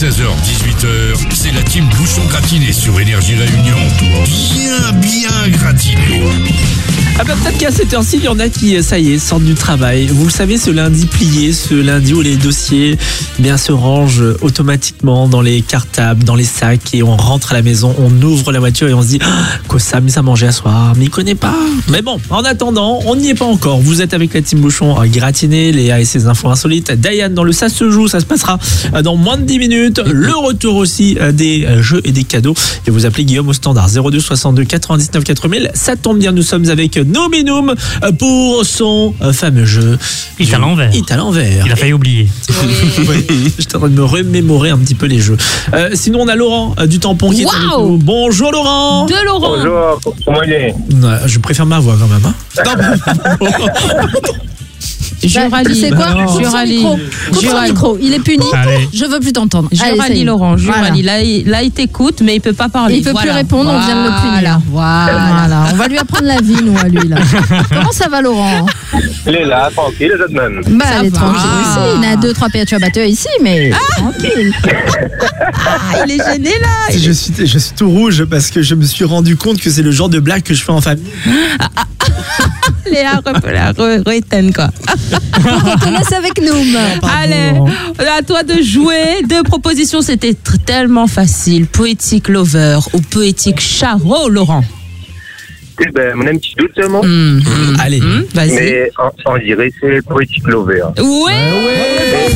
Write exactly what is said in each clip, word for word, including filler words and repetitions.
seize heures dix-huit heures, c'est la team Bouchon Gratiné sur Énergie Réunion. Bien, bien gratiné. Ah bah peut-être qu'à cette heure-ci, il y en a qui, ça y est, sortent du travail. Vous le savez, ce lundi plié, ce lundi où les dossiers eh bien se rangent automatiquement dans les cartables, dans les sacs, et on rentre à la maison, on ouvre la voiture et on se dit ah, quoi ça, mais ça mangeait à soir, mais il connaît pas. Mais bon, en attendant, on n'y est pas encore. Vous êtes avec la team Bouchon Gratiné, Léa et ses infos insolites. Diane dans le Ça se joue, ça se passera dans moins de dix minutes. Le retour aussi des jeux et des cadeaux. Et vous appelez Guillaume au standard zéro deux soixante-deux quatre-vingt-dix-neuf quatre mille. Ça tombe bien, nous sommes avec Nominum pour son fameux jeu. Il est à l'envers. Il est à l'envers. Il a failli oublier. Oui. J'étais en train de me remémorer un petit peu les jeux. Euh, sinon, on a Laurent euh, du Tampon qui wow. est avec nous. Bonjour Laurent. De Laurent. Bonjour, comment il est? Ouais, je préfère ma voix quand même. Hein. Je bah, rallie. C'est quoi? Alors, je rallie. Coupe son micro. Il est puni. Allez. Je veux plus t'entendre. Je Allez, rallie Laurent. Je voilà. rallie. Là, il, là, il t'écoute, mais il peut pas parler. Il peut voilà. plus répondre. Voilà. On vient de le punir. Voilà. voilà. On va lui apprendre la vie, nous, à lui là. Comment ça va, Laurent? Il est là, tranquille, les autres même. Bah, ça elle est va. tranquille aussi. Il y en a deux, trois perturbateurs ici, mais ah. tranquille. Ah, il est gêné là. Je suis, je suis tout rouge parce que je me suis rendu compte que c'est le genre de blague que je fais en famille. Ah, ah. Léa, re-éteine quoi. On te laisse avec nous. Allez, à toi de jouer. Deux propositions, c'était t- tellement facile. Poétique Lover ou Poétique Charo, Laurent? Eh ben, mon un petit doute seulement. Mmh, mmh, Allez. Mmh, vas-y. Mais on, on dirait que c'est Poétique Lover. Oui. Ouais.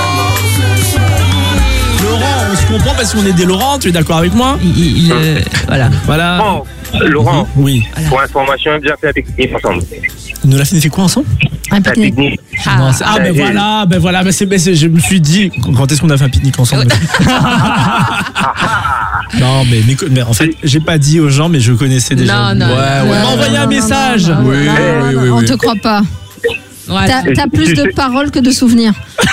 Laurent, on se comprend parce qu'on est des Laurent, tu es d'accord avec moi? Il, il, euh, voilà. Voilà. Bon, Laurent, Oui. pour information, on a déjà fait un pique-nique ensemble. Nous l'a fait, fait quoi ensemble? Un Un pique-nique. pique-nique. Ah, Non, c'est- ah ben j'ai- voilà, ben voilà, ben c'est, ben c'est- je me suis dit, quand est-ce qu'on a fait un pique-nique ensemble? Non, mais, mais, mais en fait, j'ai pas dit aux gens, mais je connaissais déjà. Non, non, ouais, non, ouais. non, m'a envoyé non, un non, message. non, non, oui, non, oui, non, oui, On oui. te croit pas. ouais. T'as, t'as plus de paroles que de souvenirs.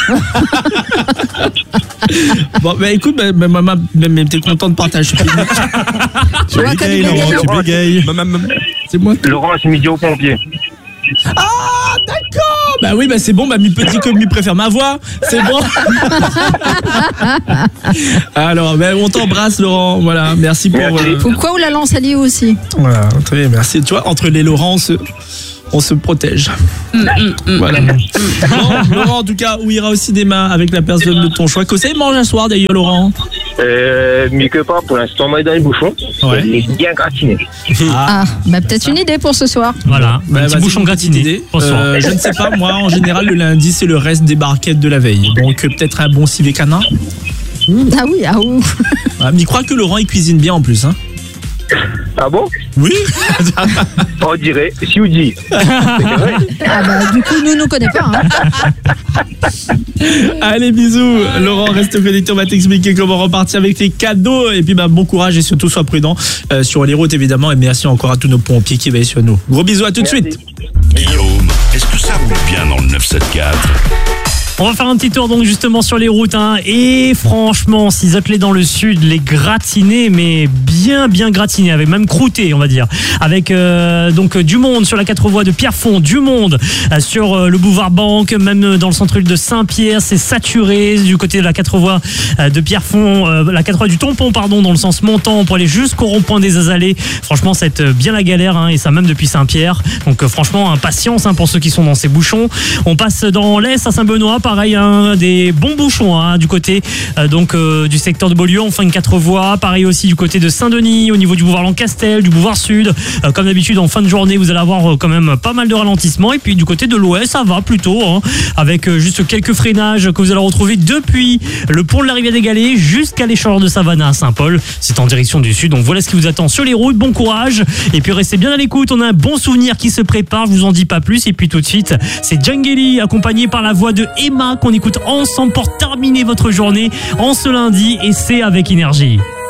Bon, ben écoute, ben, ben, maman, ben, ben, t'es content de partager. Tu vois, quand il est tu bégayes. C'est moi. Laurent, c'est midi au pompier. Ah, d'accord. Bah oui, bah c'est bon, bah mi petit comme mi préfère ma voix. C'est bon. Alors, ben on t'embrasse, Laurent. Voilà, merci pour. Merci. euh, Pourquoi on la lance à lui aussi? Voilà, très bien, merci. Tu vois, entre les Laurent, on se, on se protège. Voilà. Bon, Laurent, en tout cas, où ira au cinéma avec la personne de ton choix. Que ça, il mange un soir d'ailleurs, Laurent. Euh, mieux que pas, pour l'instant, moi, dans les bouchons. Ouais. Il est bien gratiné. Ah, bah peut-être une idée pour ce soir. Voilà, Bah, un petit vas-y, bouchon une petite gratiné. idée. Bonsoir. Euh, je ne sais pas, moi, en général, le lundi, c'est le reste des barquettes de la veille. Donc, euh, peut-être un bon civet canard. Ah oui, ah oui. Ah, mais il croit que Laurent, il cuisine bien en plus. Hein. Ah bon? Oui. On dirait, si vous dites. Ah bah du coup, nous, nous connaît pas. Hein. Allez, bisous. Laurent, reste connecté. On va t'expliquer comment repartir avec tes cadeaux. Et puis, bah, bon courage et surtout, sois prudent euh, sur les routes, évidemment. Et merci encore à tous nos pompiers qui veillent sur nous. Gros bisous, à tout de Merci. suite. Guillaume, est-ce que ça roule bien dans le neuf cent soixante-quatre? On va faire un petit tour donc justement sur les routes hein. Et franchement, s'ils attelent dans le sud, les gratinés, mais bien bien gratinés, avec même croûtés on va dire, avec euh, donc du monde sur la quatre voies de Pierrefonds, du monde euh, sur euh, le boulevard Banque, même dans le centre-ville de Saint-Pierre, c'est saturé du côté de la quatre voies euh, de Pierrefonds, euh, la quatre voies du Tampon pardon, dans le sens montant pour aller jusqu'au rond-point des Azalées. Franchement, ça va être bien la galère hein, et ça même depuis Saint-Pierre. Donc euh, franchement, impatience hein, pour ceux qui sont dans ces bouchons. On passe dans l'Est à Saint-Benoît. Pareil, hein, des bons bouchons hein, du côté euh, donc euh, du secteur de Beaulieu, enfin une quatre voies. Pareil aussi du côté de Saint-Denis, au niveau du boulevard Lancastel, du boulevard Sud. Euh, comme d'habitude, en fin de journée, vous allez avoir euh, quand même pas mal de ralentissements. Et puis du côté de l'Ouest, ça va plutôt, hein, avec euh, juste quelques freinages que vous allez retrouver depuis le pont de la Rivière des Galets jusqu'à l'échangeur de Savannah à Saint-Paul. C'est en direction du Sud. Donc voilà ce qui vous attend sur les routes. Bon courage. Et puis restez bien à l'écoute. On a un bon souvenir qui se prépare. Je vous en dis pas plus. Et puis tout de suite, c'est Djangeli accompagné par la voix de Emma qu'on écoute ensemble pour terminer votre journée en ce lundi et c'est avec énergie.